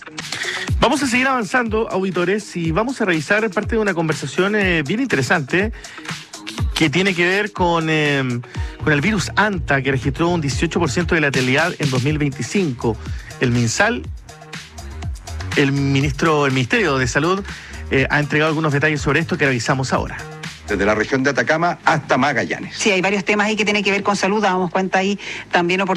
Vamos a seguir avanzando, auditores, y vamos a revisar parte de una conversación bien interesante que tiene que ver con el virus ANTA, que registró un 18% de letalidad en 2025. El MinSal, el Ministerio de Salud, ha entregado algunos detalles sobre esto que revisamos ahora. Desde la región de Atacama hasta Magallanes. Sí, hay varios temas ahí que tienen que ver con salud, damos cuenta ahí también oportunidades.